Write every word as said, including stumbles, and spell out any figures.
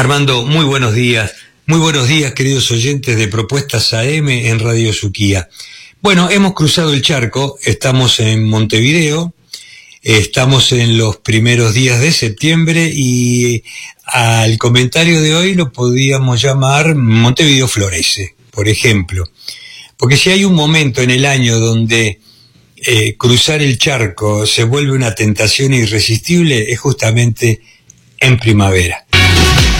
Armando, muy buenos días. Muy buenos días, queridos oyentes de Propuestas A M en Radio Suquía. Bueno, hemos cruzado el charco, estamos en Montevideo, estamos en los primeros días de septiembre y al comentario de hoy lo podríamos llamar Montevideo florece, por ejemplo. Porque si hay un momento en el año donde eh, cruzar el charco se vuelve una tentación irresistible, es justamente en primavera.